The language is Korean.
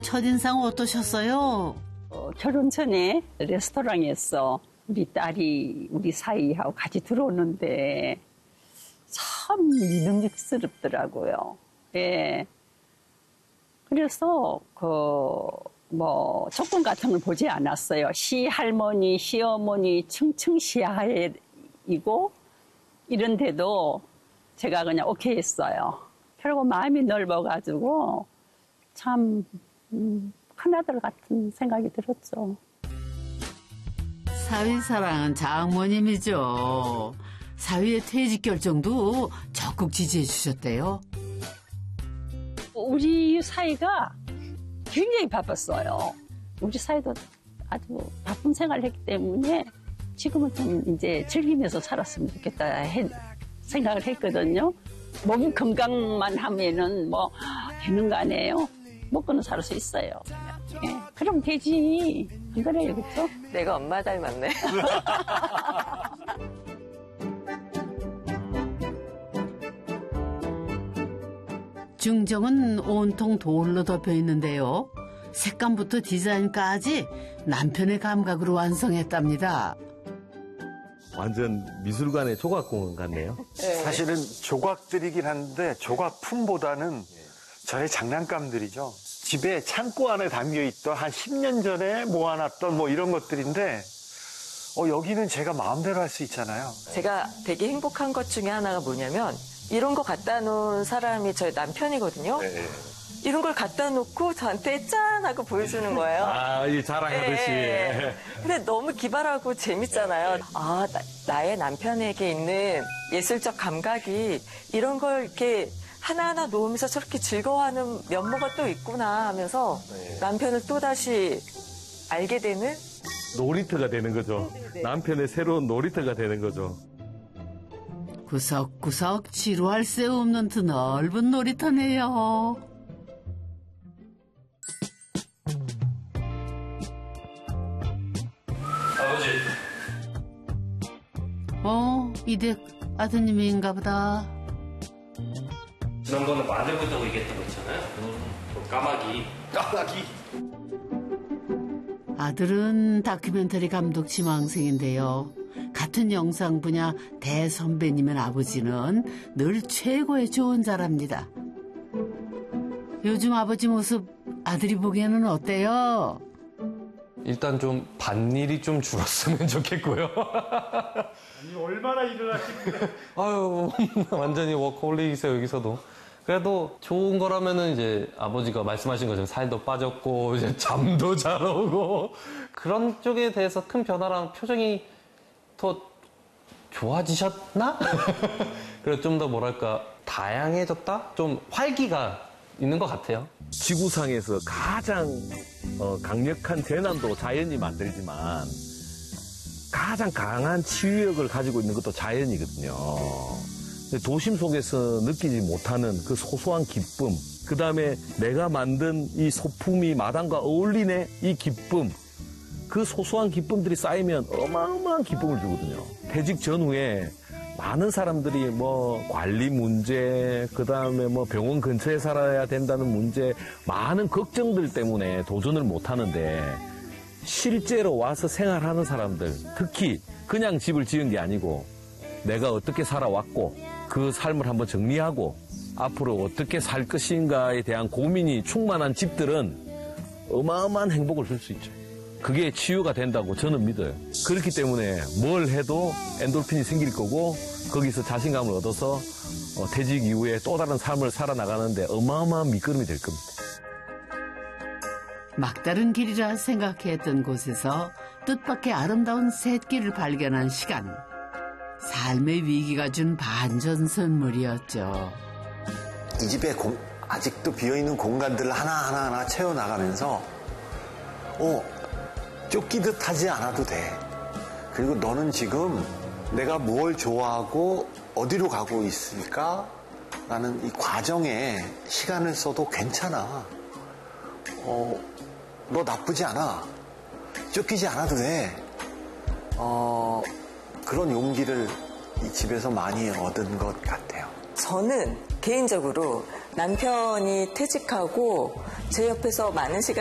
첫인상 어떠셨어요? 결혼 전에 레스토랑에서 우리 딸이 우리 사이하고 같이 들어오는데 참 믿음직스럽더라고요. 예. 그래서 조건 같은 걸 보지 않았어요. 시할머니, 시어머니 층층시하이고 이런데도 제가 그냥 오케이 했어요. 결국 마음이 넓어가지고 참 큰아들 같은 생각이 들었죠. 사위사랑은 장모님이죠. 사위의 퇴직 결정도 적극 지지해 주셨대요. 우리 사이가 굉장히 바빴어요. 우리 사이도 아주 바쁜 생활을 했기 때문에 지금은 좀 이제 즐기면서 살았으면 좋겠다 생각을 했거든요. 몸 건강만 하면은 뭐 되는 거 아니에요? 먹고는 살 수 있어요. 예, 그럼 되지. 안 그래요, 그렇죠? 내가 엄마 닮았네. 중정은 온통 돌로 덮여 있는데요. 색감부터 디자인까지 남편의 감각으로 완성했답니다. 완전 미술관의 조각공원 같네요. 네. 사실은 조각들이긴 한데 조각품보다는 저의 장난감들이죠. 집에 창고 안에 담겨있던 한 10년 전에 모아놨던 뭐 이런 것들인데 여기는 제가 마음대로 할 수 있잖아요. 제가 되게 행복한 것 중에 하나가 뭐냐면 이런 거 갖다 놓은 사람이 저희 남편이거든요. 네. 이런 걸 갖다 놓고 저한테 짠 하고 보여주는 거예요. 아, 이 자랑하듯이. 네. 근데 너무 기발하고 재밌잖아요. 아, 나의 남편에게 있는 예술적 감각이 이런 걸 이렇게 하나하나 놓으면서 저렇게 즐거워하는 면모가 또 있구나 하면서 남편을 또다시 알게 되는 놀이터가 되는 거죠. 남편의 새로운 놀이터가 되는 거죠. 구석구석 지루할 새 없는 드넓은 놀이터네요. 아버지. 이댁 아드님인가 보다. 지난번에 만들고 얘기했던 거 있잖아요. 까마귀. 아들은 다큐멘터리 감독 지망생인데요. 같은 영상 분야 대선배님의 아버지는 늘 최고의 조언자랍니다. 요즘 아버지 모습 아들이 보기에는 어때요? 일단 좀 밭일이 좀 줄었으면 좋겠고요. 아니, 얼마나 일을 하시는데. 아유, 완전히 워커홀릭이세요, 여기서도. 그래도 좋은 거라면은 이제 아버지가 말씀하신 것처럼 살도 빠졌고, 이제 잠도 잘 오고, 그런 쪽에 대해서 큰 변화랑 표정이 더 좋아지셨나? 그래서 좀 더 뭐랄까, 다양해졌다? 좀 활기가 있는 것 같아요. 지구상에서 가장 강력한 재난도 자연이 만들지만 가장 강한 치유력을 가지고 있는 것도 자연이거든요. 근데 도심 속에서 느끼지 못하는 그 소소한 기쁨, 그 다음에 내가 만든 이 소품이 마당과 어울리네 이 기쁨, 그 소소한 기쁨들이 쌓이면 어마어마한 기쁨을 주거든요. 퇴직 전후에 많은 사람들이 뭐 관리 문제, 그 다음에 뭐 병원 근처에 살아야 된다는 문제, 많은 걱정들 때문에 도전을 못 하는데 실제로 와서 생활하는 사람들, 특히 그냥 집을 지은 게 아니고 내가 어떻게 살아왔고 그 삶을 한번 정리하고 앞으로 어떻게 살 것인가에 대한 고민이 충만한 집들은 어마어마한 행복을 줄 수 있죠. 그게 치유가 된다고 저는 믿어요. 그렇기 때문에 뭘 해도 엔돌핀이 생길 거고 거기서 자신감을 얻어서 퇴직 이후에 또 다른 삶을 살아나가는데 어마어마한 밑거름이 될 겁니다. 막다른 길이라 생각했던 곳에서 뜻밖의 아름다운 샛길을 발견한 시간. 삶의 위기가 준 반전 선물이었죠. 이 집에 아직도 비어있는 공간들을 하나하나 채워나가면서 쫓기듯 하지 않아도 돼. 그리고 너는 지금 내가 뭘 좋아하고 어디로 가고 있을까? 라는 이 과정에 시간을 써도 괜찮아. 너 나쁘지 않아. 쫓기지 않아도 돼. 그런 용기를 이 집에서 많이 얻은 것 같아요. 저는 개인적으로 남편이 퇴직하고 제 옆에서 많은 시간